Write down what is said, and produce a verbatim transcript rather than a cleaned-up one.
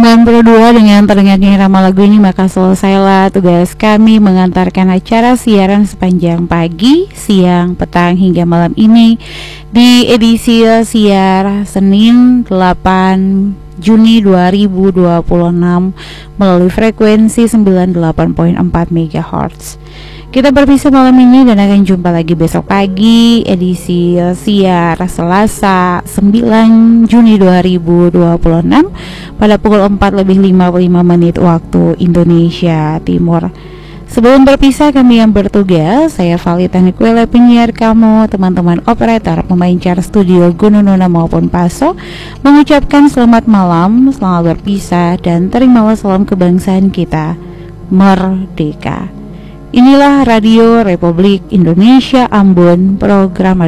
sembilan puluh dua dengan terdengarnya irama lagu ini, maka selesailah tugas kami mengantarkan acara siaran sepanjang pagi, siang, petang hingga malam ini di edisi siar Senin delapan Juni dua ribu dua puluh enam melalui frekuensi sembilan puluh delapan koma empat megahertz. Kita berpisah malam ini dan akan jumpa lagi besok pagi edisi siar Selasa sembilan Juni dua ribu dua puluh enam pada pukul empat lebih lima puluh lima menit waktu Indonesia Timur. Sebelum berpisah, kami yang bertugas, saya Valita Nikuela, penyiar kamu, teman-teman operator, pemain car studio Gunununa maupun Paso, mengucapkan selamat malam, selamat berpisah, dan terimalah salam kebangsaan kita, merdeka. Inilah Radio Republik Indonesia Ambon, program